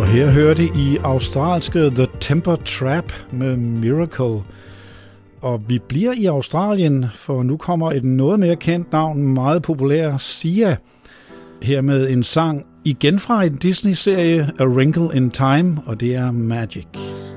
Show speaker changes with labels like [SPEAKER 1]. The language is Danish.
[SPEAKER 1] Her hørte I australske The Temper Trap med Miracle. Og vi bliver i Australien, for nu kommer et noget mere kendt navn, meget populær, Sia. Her med en sang igen fra en Disney-serie, A Wrinkle in Time, og det er Magic.